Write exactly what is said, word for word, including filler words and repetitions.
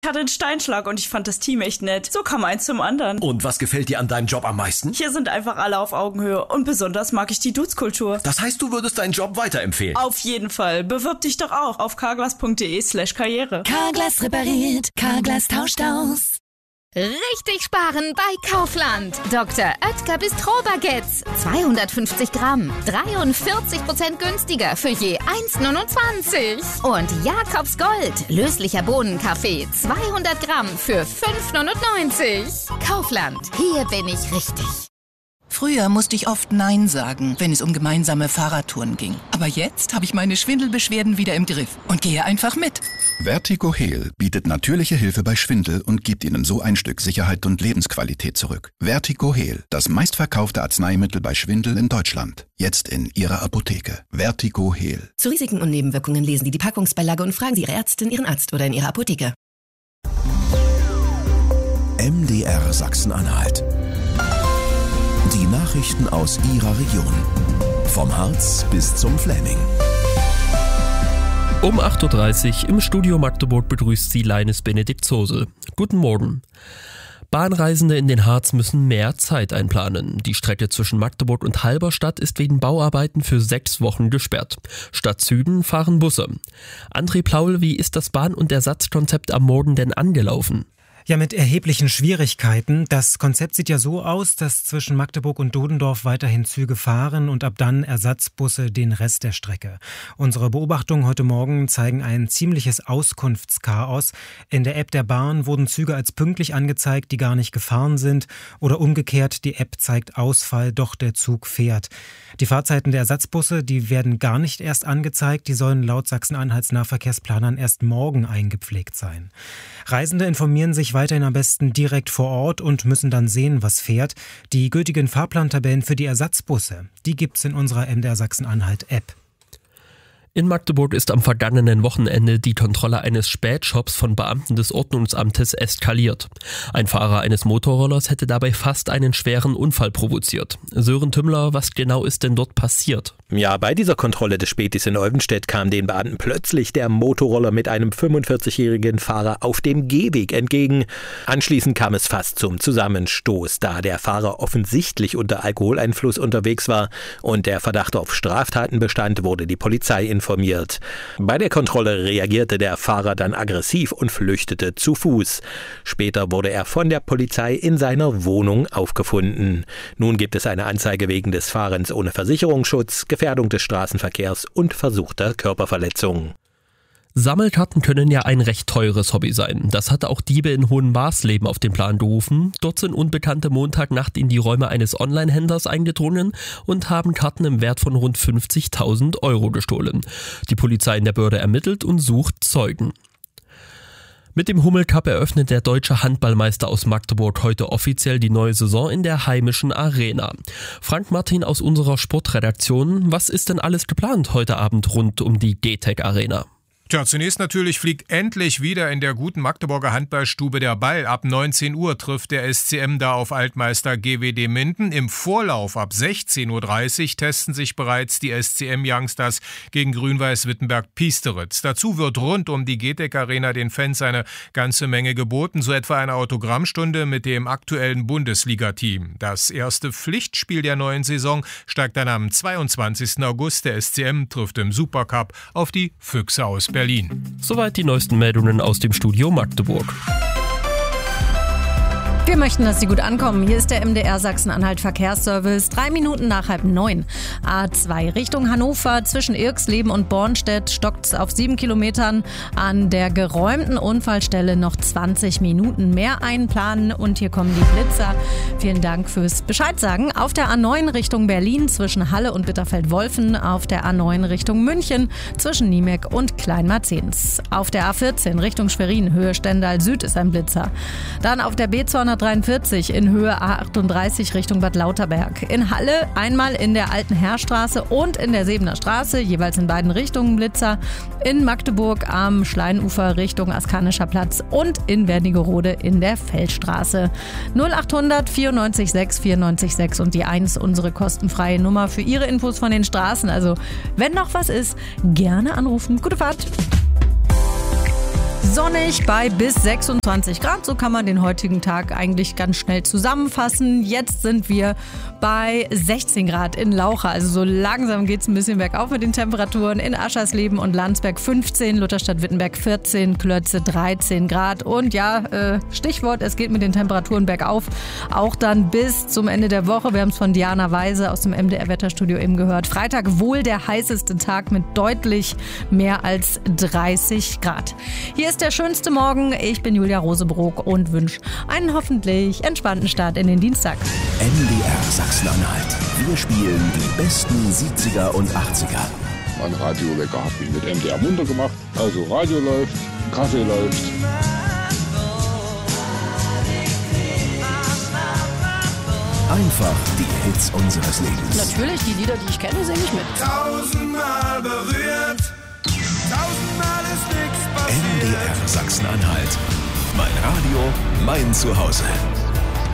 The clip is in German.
Ich hatte einen Steinschlag und ich fand das Team echt nett. So kam eins zum anderen. Und was gefällt dir an deinem Job am meisten? Hier sind einfach alle auf Augenhöhe und besonders mag ich die Dudes-Kultur. Das heißt, du würdest deinen Job weiterempfehlen? Auf jeden Fall. Bewirb dich doch auch auf carglass.de slash karriere. Carglass repariert, Carglass tauscht aus. Richtig sparen bei Kaufland. Doktor Oetker Bistro-Baguettes. zweihundertfünfzig Gramm. dreiundvierzig Prozent günstiger für je eins Komma neunundzwanzig. Und Jakobs Gold. Löslicher Bohnenkaffee. zweihundert Gramm für fünf Komma neunundneunzig. Kaufland. Hier bin ich richtig. Früher musste ich oft Nein sagen, wenn es um gemeinsame Fahrradtouren ging. Aber jetzt habe ich meine Schwindelbeschwerden wieder im Griff und gehe einfach mit. Vertigo Heal bietet natürliche Hilfe bei Schwindel und gibt Ihnen so ein Stück Sicherheit und Lebensqualität zurück. Vertigo Heal, das meistverkaufte Arzneimittel bei Schwindel in Deutschland. Jetzt in Ihrer Apotheke. Vertigo Heal. Zu Risiken und Nebenwirkungen lesen Sie die Packungsbeilage und fragen Sie Ihre Ärztin, Ihren Arzt oder in Ihrer Apotheke. M D R Sachsen-Anhalt. Die Nachrichten aus Ihrer Region. Vom Harz bis zum Fläming. Um acht Uhr dreißig im Studio Magdeburg begrüßt Sie Leines Benedikt Zosel. Guten Morgen. Bahnreisende in den Harz müssen mehr Zeit einplanen. Die Strecke zwischen Magdeburg und Halberstadt ist wegen Bauarbeiten für sechs Wochen gesperrt. Statt Süden fahren Busse. André Plaul, wie ist das Bahn- und Ersatzkonzept am Morgen denn angelaufen? Ja, mit erheblichen Schwierigkeiten. Das Konzept sieht ja so aus, dass zwischen Magdeburg und Dodendorf weiterhin Züge fahren und ab dann Ersatzbusse den Rest der Strecke. Unsere Beobachtungen heute Morgen zeigen ein ziemliches Auskunftschaos. In der App der Bahn wurden Züge als pünktlich angezeigt, die gar nicht gefahren sind. Oder umgekehrt, die App zeigt Ausfall, doch der Zug fährt. Die Fahrzeiten der Ersatzbusse, die werden gar nicht erst angezeigt. Die sollen laut Sachsen-Anhalts Nahverkehrsplanern erst morgen eingepflegt sein. Reisende informieren sich weiterhin am besten direkt vor Ort und müssen dann sehen, was fährt. Die gültigen Fahrplantabellen für die Ersatzbusse, die gibt's in unserer M D R Sachsen-Anhalt-App. In Magdeburg ist am vergangenen Wochenende die Kontrolle eines Spätshops von Beamten des Ordnungsamtes eskaliert. Ein Fahrer eines Motorrollers hätte dabei fast einen schweren Unfall provoziert. Sören Tümmler, was genau ist denn dort passiert? Ja, bei dieser Kontrolle des Spätis in Olvenstedt kam den Beamten plötzlich der Motorroller mit einem fünfundvierzigjährigen Fahrer auf dem Gehweg entgegen. Anschließend kam es fast zum Zusammenstoß, da der Fahrer offensichtlich unter Alkoholeinfluss unterwegs war und der Verdacht auf Straftaten bestand, wurde die Polizei informiert. Bei der Kontrolle reagierte der Fahrer dann aggressiv und flüchtete zu Fuß. Später wurde er von der Polizei in seiner Wohnung aufgefunden. Nun gibt es eine Anzeige wegen des Fahrens ohne Versicherungsschutz, Gefährdung des Straßenverkehrs und versuchter Körperverletzung. Sammelkarten können ja ein recht teures Hobby sein. Das hatte auch Diebe in Hohenwarsleben auf den Plan gerufen. Dort sind Unbekannte Montagnacht in die Räume eines Online-Händlers eingedrungen und haben Karten im Wert von rund fünfzigtausend Euro gestohlen. Die Polizei in der Börde ermittelt und sucht Zeugen. Mit dem Hummel-Cup eröffnet der deutsche Handballmeister aus Magdeburg heute offiziell die neue Saison in der heimischen Arena. Frank Martin aus unserer Sportredaktion, was ist denn alles geplant heute Abend rund um die G T E C Arena? Tja, zunächst natürlich fliegt endlich wieder in der guten Magdeburger Handballstube der Ball. Ab neunzehn Uhr trifft der S C M da auf Altmeister G W D Minden. Im Vorlauf ab sechzehn Uhr dreißig testen sich bereits die S C M-Youngsters gegen Grün-Weiß-Wittenberg-Piesteritz. Dazu wird rund um die G T E C Arena den Fans eine ganze Menge geboten, so etwa eine Autogrammstunde mit dem aktuellen Bundesliga-Team. Das erste Pflichtspiel der neuen Saison steigt dann am zweiundzwanzigsten August. Der S C M trifft im Supercup auf die Füchse aus Berlin. Berlin. Soweit die neuesten Meldungen aus dem Studio Magdeburg. Wir möchten, dass Sie gut ankommen. Hier ist der M D R Sachsen-Anhalt Verkehrsservice. Drei Minuten nach halb neun. A zwei Richtung Hannover zwischen Irksleben und Bornstedt stockt auf sieben Kilometern. An der geräumten Unfallstelle noch zwanzig Minuten mehr einplanen. Und hier kommen die Blitzer. Vielen Dank fürs Bescheid sagen. Auf der A neun Richtung Berlin zwischen Halle und Bitterfeld-Wolfen. Auf der A neun Richtung München zwischen Niemek und Kleinmarzens. Auf der A vierzehn Richtung Schwerin Höhe Stendal Süd ist ein Blitzer. Dann auf der B zweihundertdreiundvierzig in Höhe A achtunddreißig Richtung Bad Lauterberg. In Halle einmal in der Alten Heerstraße und in der Sebener Straße, jeweils in beiden Richtungen Blitzer. In Magdeburg am Schleinufer Richtung Askanischer Platz und in Wernigerode in der Feldstraße. null achthundert vierundneunzig sechs vierundneunzig sechs und die eins, unsere kostenfreie Nummer für Ihre Infos von den Straßen. Also, wenn noch was ist, gerne anrufen. Gute Fahrt! Sonnig bei bis sechsundzwanzig Grad. So kann man den heutigen Tag eigentlich ganz schnell zusammenfassen. Jetzt sind wir bei sechzehn Grad in Laucha. Also so langsam geht es ein bisschen bergauf mit den Temperaturen. In Aschersleben und Landsberg fünfzehn, Lutherstadt-Wittenberg vierzehn, Klötze dreizehn Grad. Und ja, äh, Stichwort, es geht mit den Temperaturen bergauf. Auch dann bis zum Ende der Woche. Wir haben es von Diana Weise aus dem M D R-Wetterstudio eben gehört. Freitag wohl der heißeste Tag mit deutlich mehr als dreißig Grad. Hier ist der schönste Morgen. Ich bin Julia Rosebrook und wünsche einen hoffentlich entspannten Start in den Dienstag. M D R Sachsen-Anhalt. Wir spielen die besten siebziger und achtziger. Mein Radiowecker hat mich mit M D R munter gemacht. Also Radio läuft, Kaffee läuft. Einfach die Hits unseres Lebens. Natürlich, die Lieder, die ich kenne, singe ich mit. Tausendmal berührt, tausendmal ist nichts passiert. M D R Sachsen-Anhalt. Mein Radio, mein Zuhause.